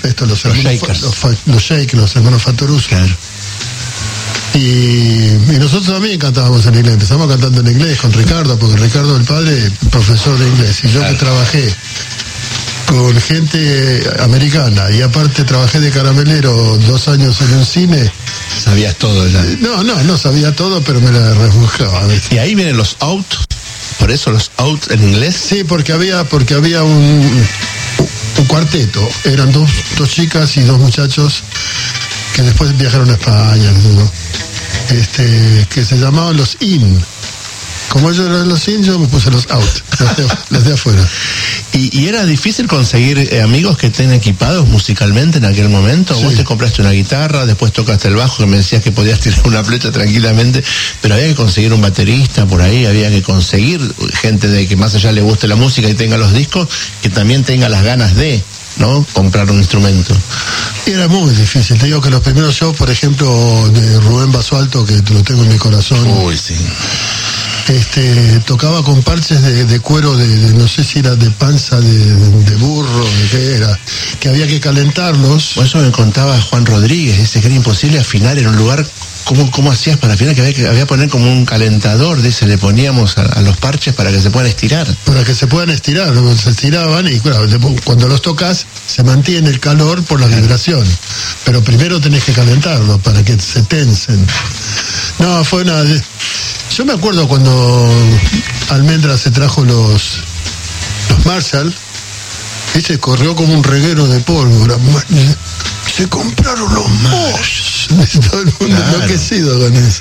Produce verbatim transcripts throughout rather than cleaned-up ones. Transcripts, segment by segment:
esto, los, los hermanos, Shakers. Los, los Shakers, los hermanos Fattoruso. Claro. Y, y nosotros también cantábamos en inglés, empezamos cantando en inglés con Ricardo, porque Ricardo, el padre, profesor de inglés, y yo claro. que trabajé con gente americana, y aparte trabajé de caramelero dos años en un cine. Sabías todo ya. No, no, no sabía todo, pero me la rebuscaba. Y ahí vienen los out, por eso los out en inglés. Sí, porque había, porque había un, un cuarteto, eran dos, dos chicas y dos muchachos que después viajaron a España, ¿no? este, que se llamaban los in. Como ellos eran los in, yo me puse los out, los de, los de afuera. ¿Y, ¿Y era difícil conseguir eh, amigos que estén equipados musicalmente en aquel momento? Sí. Vos te compraste una guitarra, después tocaste el bajo, que me decías que podías tirar una flecha tranquilamente, pero había que conseguir un baterista por ahí, había que conseguir gente de que más allá le guste la música y tenga los discos, que también tenga las ganas de, ¿no?, comprar un instrumento. Y era muy difícil. Te digo que los primeros shows, por ejemplo, de Rubén Basualto, que lo tengo en mi corazón. Uy, sí. Este, tocaba con parches de, de cuero, de, de, no sé si era de panza, de, de burro, de qué era, que había que calentarlos. Por eso me contaba Juan Rodríguez, dice que era imposible afinar en un lugar. ¿Cómo, cómo hacías para afinar? Que había que había poner como un calentador, dice, le poníamos a, a los parches para que se puedan estirar. Para que se puedan estirar, se estiraban y claro, cuando los tocas se mantiene el calor por la vibración, pero primero tenés que calentarlos para que se tensen. No, fue una... Yo me acuerdo cuando Almendra se trajo los, los Marshall, y se corrió como un reguero de pólvora. Se compraron los Marshall. Todo el mundo claro. enloquecido con eso.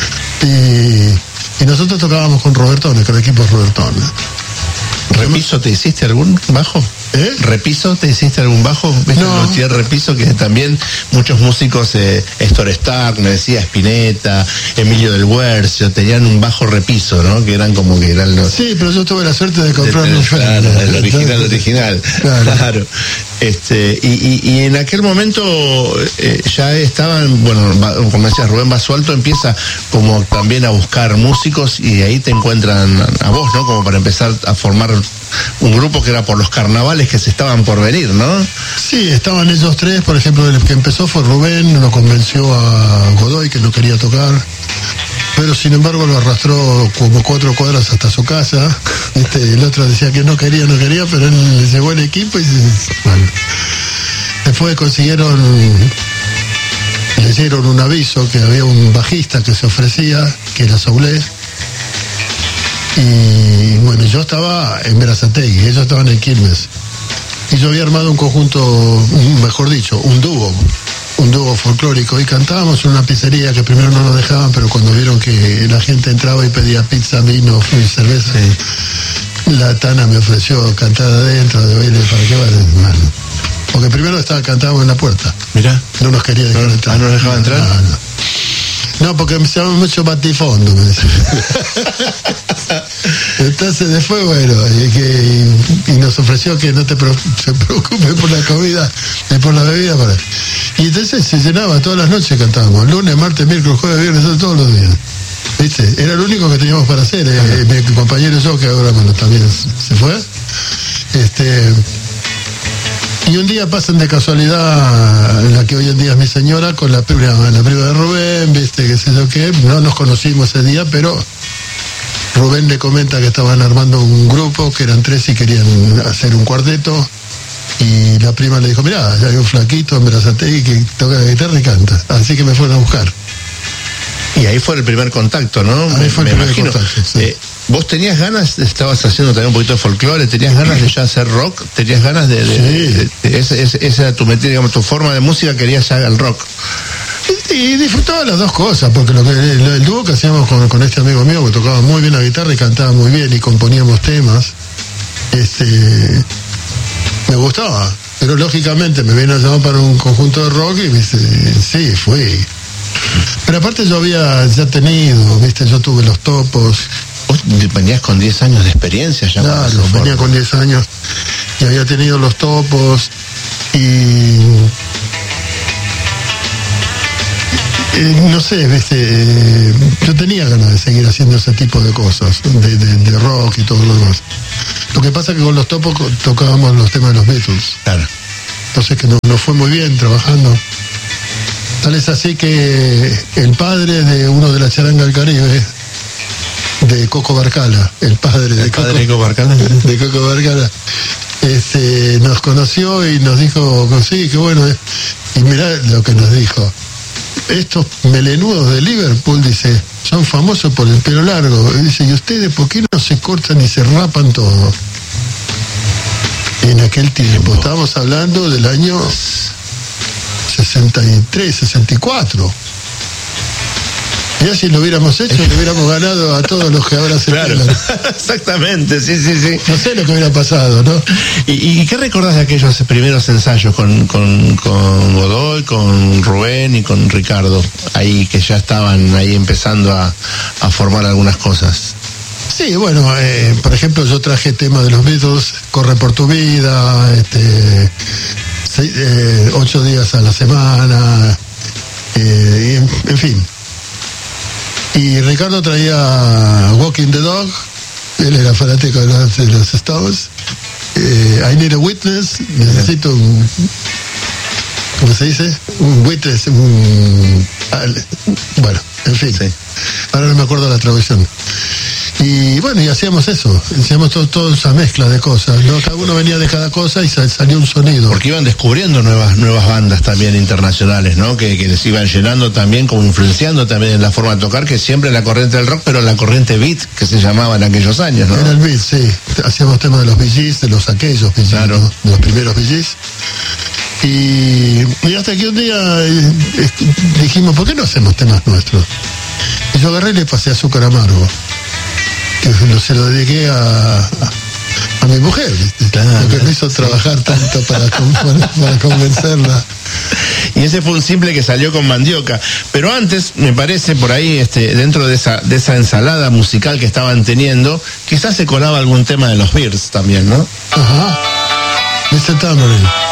Y, y nosotros tocábamos con Robertone, con el equipo Robertone. ¿Repiso te hiciste algún bajo? ¿Eh? ¿Repiso te hiciste algún bajo? ¿Viste no. el Repiso? Que también muchos músicos, eh, Héctor Stark, me decía Spinetta, Emilio del Huercio, tenían un bajo repiso, ¿no? Que eran como que eran los... Sí, pero yo tuve la suerte de comprar un Fender. Claro, el original, original. Claro. claro. Este, y, y, y en aquel momento eh, ya estaban, bueno, como decías, Rubén Basualto empieza como también a buscar músicos y ahí te encuentran a vos, ¿no? Como para empezar a formar un grupo que era por los carnavales que se estaban por venir, ¿no? Sí, estaban ellos tres, por ejemplo, el que empezó fue Rubén, lo convenció a Godoy que no quería tocar, pero sin embargo lo arrastró como cuatro cuadras hasta su casa. Este, el otro decía que no quería, no quería, pero él llevó el equipo y bueno. Después consiguieron, le dieron un aviso que había un bajista que se ofrecía, que era Soulé. Y bueno, yo estaba en Berazategui, ellos estaban en Quilmes. Y yo había armado un conjunto, mejor dicho, un dúo, un dúo folclórico. Y cantábamos en una pizzería que primero no nos dejaban, pero cuando vieron que la gente entraba y pedía pizza, vino y cerveza, sí. La Tana me ofreció cantar adentro, de baile, ¿para qué vale? Bueno, porque primero estaba cantábamos en la puerta. Mirá. No nos quería dejar no, entrar. ¿No nos dejaba entrar? No, no. No, porque me llama mucho batifondo, me decía. Entonces después, bueno, y, que, y, y nos ofreció que no te pro, se preocupe por la comida y por la bebida. Para... Y entonces se llenaba, todas las noches cantábamos, lunes, martes, miércoles, jueves, viernes, todos los días. ¿Viste? Era lo único que teníamos para hacer. Eh, mi compañero y yo, que ahora bueno, también se fue. Este... Y un día pasan de casualidad la que hoy en día es mi señora con la prima, la prima de Rubén, viste, qué sé yo qué, no nos conocimos ese día, pero Rubén le comenta que estaban armando un grupo, que eran tres y querían hacer un cuarteto, y la prima le dijo, mirá, hay un flaquito en Berazategui que toca la guitarra y canta, así que me fueron a buscar. Y ahí fue el primer contacto, ¿no? Ahí me, fue el me primer imagino. contacto, sí. Eh, ¿Vos tenías ganas, estabas haciendo también un poquito de folclore, tenías ganas de ya hacer rock? ¿Tenías ganas de...? de, sí. de, de, de esa, esa, esa era tu, digamos, tu forma de música, querías ya el rock? Y, y disfrutaba las dos cosas, porque lo que el, el dúo que hacíamos con, con este amigo mío, que tocaba muy bien la guitarra y cantaba muy bien y componíamos temas, este me gustaba. Pero lógicamente me vino a llamar para un conjunto de rock y viste, sí, fui. Pero aparte yo había ya tenido, viste, yo tuve los Topos. Vos venías con diez años de experiencia ya. Claro, venía con diez años y había tenido los Topos y, y no sé, viste, eh, yo tenía ganas de seguir haciendo ese tipo de cosas, de, de, de rock y todo lo demás. Lo que pasa es que con los Topos tocábamos los temas de los Beatles. Claro. entonces que no, no fue muy bien trabajando. Tal es así que el padre de uno de la charanga del Caribe, de Coco Barcala, el padre de ¿El Coco, padre de Coco Barcala? de Coco Barcala, este, nos conoció y nos dijo, sí, qué bueno. Y mirá lo que nos dijo. Estos melenudos de Liverpool, dice, son famosos por el pelo largo. Y dice, ¿y ustedes por qué no se cortan y se rapan todo? Y en aquel tiempo, estábamos hablando del año sesenta y tres, sesenta y cuatro. Ya si lo hubiéramos hecho, le hubiéramos ganado a todos los que ahora se Claro, pelan. exactamente, sí, sí, sí. No sé lo que hubiera pasado, ¿no? ¿Y, y qué recordás de aquellos primeros ensayos con, con, con Godoy, con Rubén y con Ricardo? Ahí que ya estaban ahí empezando a, a formar algunas cosas. Sí, bueno, eh, por ejemplo, yo traje temas de los Beatles, Corre por tu vida, este, seis, eh, ocho días a la semana, eh, y en, en fin. Y Ricardo traía Walking the Dog, él era fanático de los, de los Stones. Eh, I Need a Witness, necesito un, ¿cómo se dice? Un witness, un, bueno, en fin. Sí. Ahora no me acuerdo la traducción. Y bueno, y hacíamos eso, hacíamos todo, toda esa mezcla de cosas, ¿no? Cada uno venía de cada cosa y salió un sonido. Porque iban descubriendo nuevas nuevas bandas también internacionales, ¿no? Que, que les iban llenando también, como influenciando también en la forma de tocar, que siempre la corriente del rock, pero la corriente beat, que se llamaba en aquellos años, ¿no? Era el beat, sí. Hacíamos temas de los Bee Gees, de los aquellos Bee Gees, claro, ¿no? De los primeros Bee Gees. Y, y hasta que un día eh, dijimos, ¿por qué no hacemos temas nuestros? Y yo agarré y le pasé Azúcar Amargo, que se lo dediqué a, a, a mi mujer, ¿viste? Claro, porque me hizo trabajar tanto para, para, para convencerla. Y ese fue un simple que salió con Mandioca. Pero antes, me parece, por ahí, este, dentro de esa, de esa ensalada musical que estaban teniendo, quizás se colaba algún tema de los Beatles también, ¿no? Ajá. mister Tambourine.